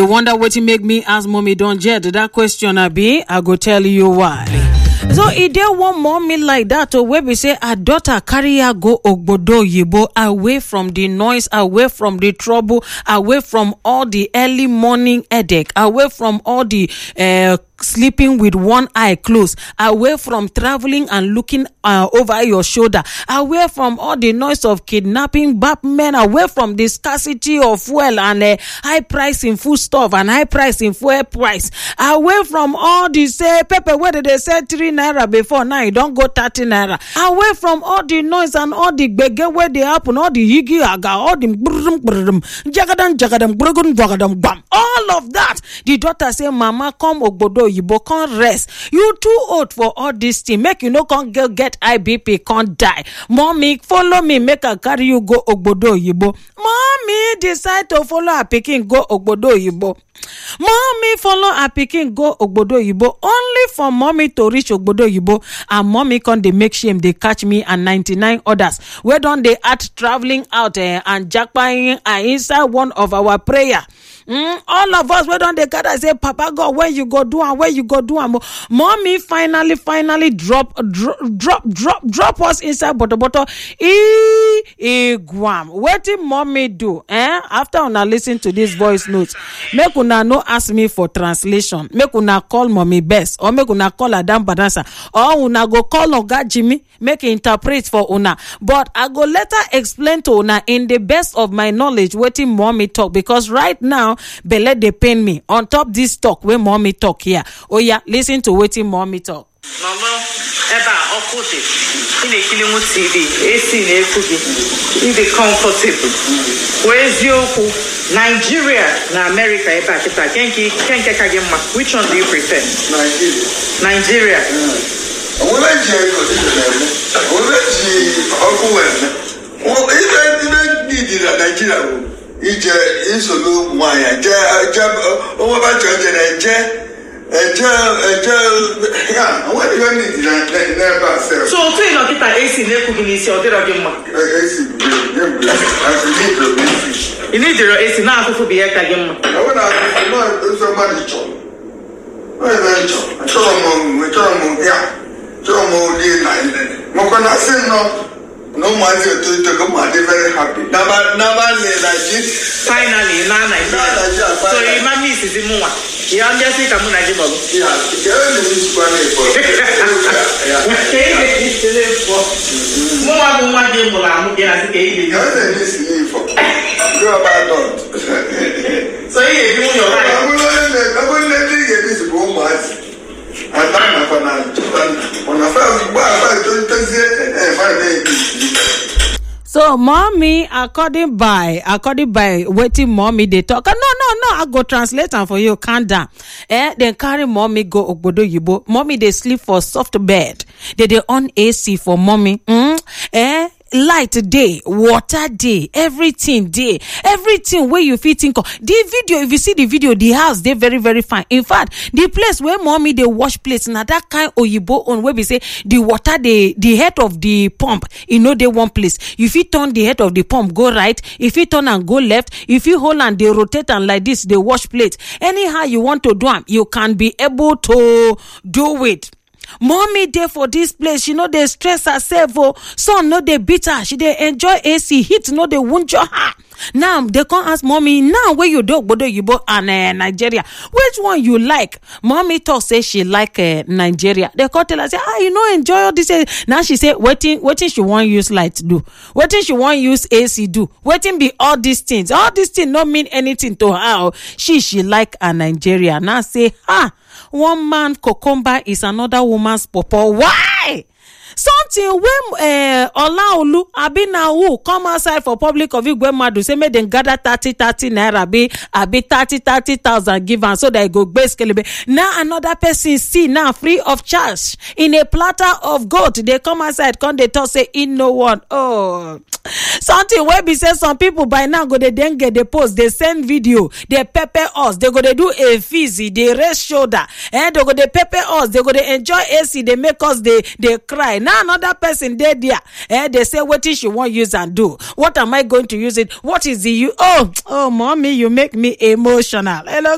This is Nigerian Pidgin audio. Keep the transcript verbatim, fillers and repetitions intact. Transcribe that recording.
wonder what it make me ask mommy don't jet that question I be I go tell you why. So if there one mommy like that, or where we say her daughter carry her go Ogbodo Yibo, away from the noise, away from the trouble, away from all the early morning headache, away from all the uh, sleeping with one eye closed, away from traveling and looking uh, over your shoulder, away from all the noise of kidnapping, men, away from the scarcity of fuel and uh, high price in food stuff and high price in fuel price, away from all the say pepper where they say three naira before, now you don't go thirty naira, away from all the noise and all the gbege where they happen, all the higi aga, all the jagadam jagadam jagadam bam, all of that. The daughter say, Mama, come Ogbodo Yibo, can't rest. You too old for all this thing. Make you no can't get, get I B P, can't die. Mommy, follow me, make a carry you go Ogbodo Yibo. Mommy decide to follow her pikin go Ogbodo Yibo. Mommy follow her pikin go Ogbodo Yibo only for mommy to reach Ogbodo Yibo, and mommy can they make shame they catch me and ninety-nine others. Where don't they at traveling out eh, and jackpying uh, inside one of our prayer. Mm, all of us, where don't they gather say, Papa God, where you go do and where you go do and mommy finally, finally drop, drop, drop, drop, drop us inside bottle bottle. E, e, guam. What did mommy do? Eh? After una listen to this voice notes, make una no ask me for translation. Make una call mommy best, or make una call Adam Badansa, or una go call Oga Jimmy, make interpret for una. But I go later explain to una in the best of my knowledge what did mommy talk, because right now belle they pain me on top this talk where mommy talk here. Oh yeah, listen to what mommy talk. Mama, eba okote. In a killing T V, A C in a cookie. In the comfortable. Where's your Nigeria na America? Eba kita kenki kenki kagema. Which one do you prefer? Nigeria. Nigeria. I want to check on this. I want to see how cool. Oh, even even need Nigeria. Ije isolo mwanya je je owo ba je je je eje eje ya what do you need na na ba self. So to ino kita A C na cooking is your dero gema. A C as need to you need your A C na afufu bi e ka gema. I want to no so much cho. Why then cho? Cho mo mo cho mo ya. Cho mo di na mo ko na sin no. No man to to go mad very happy. Number number like this. Finally, na Nigeria. So you man miss is the one. You am just say kamu na je babo. Yeah, you only miss one for. Yeah. Okay, it's the for. Mo wa mo wa je mo la mo je na se ke ile. You only miss me for. You about done. So you be your right. I'm going to I'm going to get this go mad. And I'm not on a first bar to say so mommy according by according by waiting mommy they talk. No, no, no, I go translate them for you. Calm down. Eh, then carry mommy go Ogbodo Yibo. Mommy they sleep for soft bed. They they on A C for mommy. Mm? Eh. Light day, water day, everything day, everything where you fit think of. The video, if you see the video, the house they very very fine. In fact, the place where mommy they wash plates now that kind of Oyibo on where we say the water the the head of the pump, you know they one place. If you turn the head of the pump go right, if you turn and go left, if you hold and they rotate and like this they wash plates. Anyhow you want to do them, you can be able to do it. Mommy there for this place, you know they stress herself. Oh, son no they beat her. She they enjoy A C heat, no they won't her. Now they can't ask mommy. Now where you do Ogbodo Yibo and uh, Nigeria, which one you like? Mommy talk say she like uh, Nigeria. They can't tell her say ah you know enjoy all this. Now she say waiting waiting she want use light do, waiting she want use A C do, waiting be all these things. All these things not mean anything to her. She she like a Nigeria. Now say ah. One man cucumber is another woman's pawpaw. Why? Something when uh, Olaolu Abina who come outside for public of it madu say make them gather thirty thirty naira be abi thirty thirty thousand give am so that it go basically now another person see now free of charge in a platter of gold. They come outside come they talk say in no one. Oh, something where be say some people by now go they then get the post they send video they pepper us they go they do a fizzy they raise shoulder and they go they pepper us they go they enjoy A C they make us they they cry. Now another person there there eh, they say what is she want use and do, what am I going to use it, what is the you oh oh mommy you make me emotional. Hello.